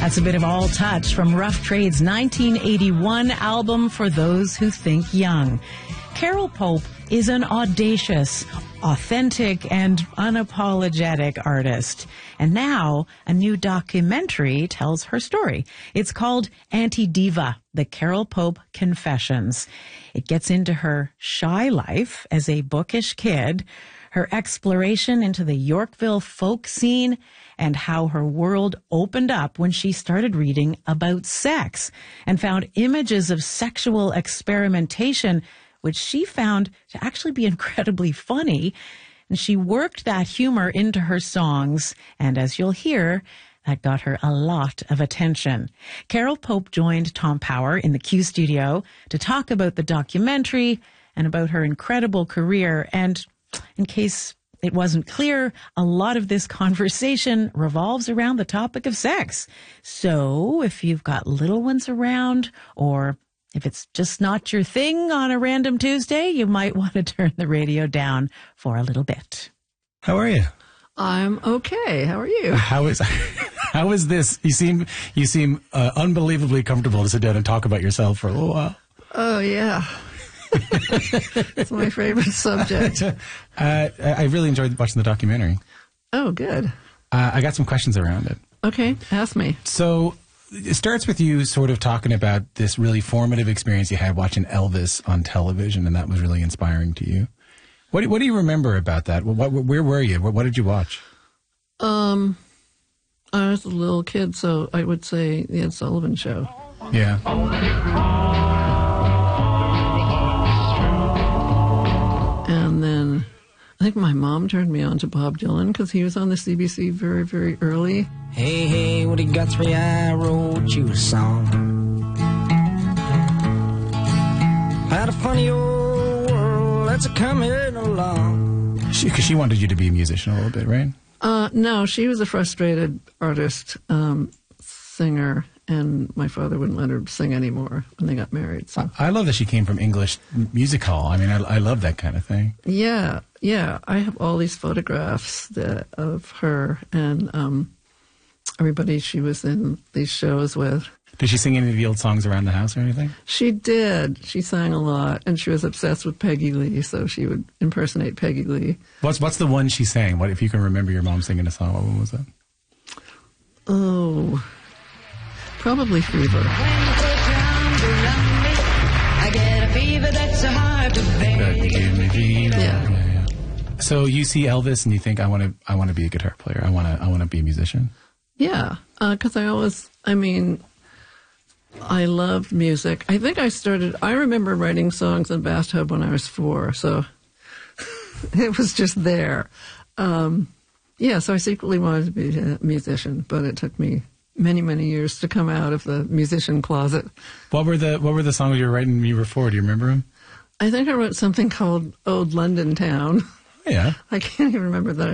That's a bit of All Touch from Rough Trade's 1981 album For Those Who Think Young. Carole Pope is an audacious, authentic, and unapologetic artist. And now a new documentary tells her story. It's called Anti-Diva, The Carole Pope Confessions. It gets into her shy life as a bookish kid, her exploration into the Yorkville folk scene, and how her world opened up when she started reading about sex and found images of sexual experimentation, which she found to actually be incredibly funny. And she worked that humor into her songs, and as you'll hear, that got her a lot of attention. Carole Pope joined Tom Power in the Q studio to talk about the documentary and about her incredible career. And in case it wasn't clear, a lot of this conversation revolves around the topic of sex. So if you've got little ones around, or if it's just not your thing on a random Tuesday, you might want to turn the radio down for a little bit. How are you? I'm okay. How are you? How is this? You seem unbelievably comfortable to sit down and talk about yourself for a little while. Oh, yeah. It's my favorite subject. I really enjoyed watching the documentary. Oh, good. I got some questions around it. Okay, ask me. So it starts with you sort of talking about this really formative experience you had watching Elvis on television, and that was really inspiring to you. What do you remember about that? Where were you? What did you watch? I was a little kid, so I would say the Ed Sullivan Show. Yeah. And then I think my mom turned me on to Bob Dylan because he was on the CBC very, very early. Hey, hey, what you got for me? I wrote you a song. Had a funny old world that's a-coming along. Because she wanted you to be a musician a little bit, right? No, she was a frustrated artist, singer, and my father wouldn't let her sing anymore when they got married. So I love that she came from English music hall. I mean, I love that kind of thing. Yeah. I have all these photographs of her and everybody she was in these shows with. Did she sing any of the old songs around the house or anything? She did. She sang a lot, and she was obsessed with Peggy Lee, so she would impersonate Peggy Lee. What's the one she sang? What if you can remember your mom singing a song? What one was that? Oh, probably Fever. I get a fever that's so hard to bear. Yeah. So you see Elvis and you think, I want to be a guitar player. I want to be a musician. Yeah, because I loved music. I think I remember writing songs in the bathtub when I was 4, so it was just there. So I secretly wanted to be a musician, but it took me many, many years to come out of the musician closet. What were the songs you were writing when you were 4? Do you remember them? I think I wrote something called Old London Town. Yeah. I can't even remember that.